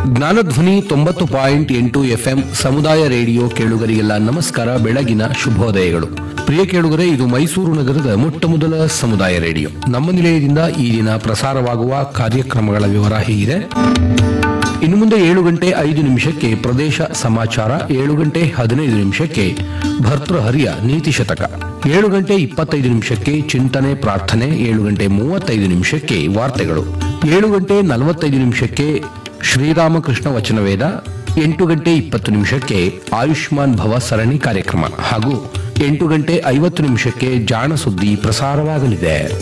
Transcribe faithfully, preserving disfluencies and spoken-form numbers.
ಜ್ಞಾನಧ್ವನಿ ತೊಂಬತ್ತು ಪಾಯಿಂಟ್ ಎಂಟು ಎಫ್ಎಂ ಸಮುದಾಯ ರೇಡಿಯೋ ಕೇಳುಗರಿಗೆಲ್ಲ ನಮಸ್ಕಾರ, ಬೆಳಗಿನ ಶುಭೋದಯಗಳು. ಪ್ರಿಯ ಕೇಳುಗರೆ, ಇದು ಮೈಸೂರು ನಗರದ ಮೊಟ್ಟ ಮೊದಲ ಸಮುದಾಯ ರೇಡಿಯೋ. ನಮ್ಮ ನಿಲಯದಿಂದ ಈ ದಿನ ಪ್ರಸಾರವಾಗುವ ಕಾರ್ಯಕ್ರಮಗಳ ವಿವರ ಹೀಗಿದೆ. ಇನ್ನು ಮುಂದೆ ಏಳು ಗಂಟೆ ಐದು ನಿಮಿಷಕ್ಕೆ ಪ್ರದೇಶ ಸಮಾಚಾರ, ಏಳು ಗಂಟೆ ಹದಿನೈದು ನಿಮಿಷಕ್ಕೆ ಭರ್ತೃಹರಿಯ ನೀತಿ ಶತಕ, ಏಳು ಗಂಟೆ ಇಪ್ಪತ್ತೈದು ನಿಮಿಷಕ್ಕೆ ಚಿಂತನೆ ಪ್ರಾರ್ಥನೆ, ಏಳು ಗಂಟೆ ಮೂವತ್ತೈದು ನಿಮಿಷಕ್ಕೆ ವಾರ್ತೆಗಳು, ಏಳು ಗಂಟೆ ನಲವತ್ತೈದು ನಿಮಿಷಕ್ಕೆ ಶ್ರೀರಾಮಕೃಷ್ಣ ವಚನವೇದ, ಎಂಟು ಗಂಟೆ ಇಪ್ಪತ್ತು ನಿಮಿಷಕ್ಕೆ ಆಯುಷ್ಮಾನ್ ಭವ ಸರಣಿ ಕಾರ್ಯಕ್ರಮ ಹಾಗೂ ಎಂಟು ಗಂಟೆ ಐವತ್ತು ನಿಮಿಷಕ್ಕೆ ಜಾಣ ಸುದ್ದಿ ಪ್ರಸಾರವಾಗಲಿದೆ.